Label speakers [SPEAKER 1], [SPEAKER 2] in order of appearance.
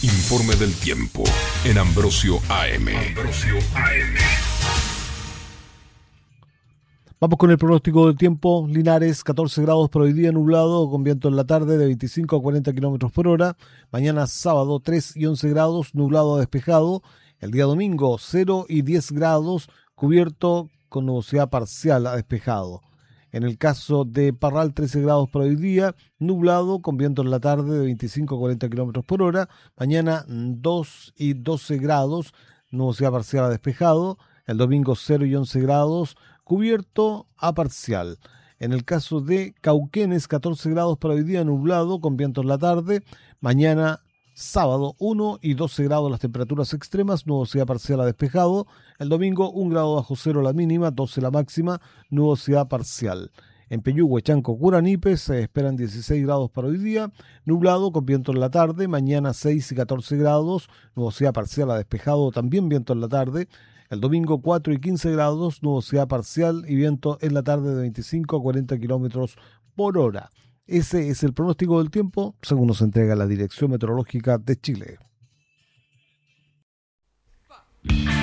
[SPEAKER 1] Informe del tiempo en Ambrosio AM.
[SPEAKER 2] Vamos con el pronóstico del tiempo. Linares, 14 grados para hoy día, nublado, con viento en la tarde de 25 a 40 kilómetros por hora. Mañana sábado, 3 y 11 grados, nublado a despejado. El día domingo, 0 y 10 grados, cubierto con nubosidad parcial a despejado. En el caso de Parral, 13 grados para hoy día, nublado, con viento en la tarde de 25 a 40 kilómetros por hora. Mañana 2 y 12 grados, nubosidad parcial a despejado. El domingo 0 y 11 grados, cubierto a parcial. En el caso de Cauquenes, 14 grados para hoy día, nublado, con viento en la tarde. Mañana sábado 1 y 12 grados las temperaturas extremas, nubosidad parcial a despejado. El domingo 1 grado bajo cero la mínima, 12 la máxima, nubosidad parcial. En Peyúgue, Chanco, Curanipe se esperan 16 grados para hoy día, nublado con viento en la tarde. Mañana 6 y 14 grados, nubosidad parcial a despejado, también viento en la tarde. El domingo 4 y 15 grados, nubosidad parcial y viento en la tarde de 25 a 40 kilómetros por hora. Ese es el pronóstico del tiempo, según nos entrega la Dirección Meteorológica de Chile.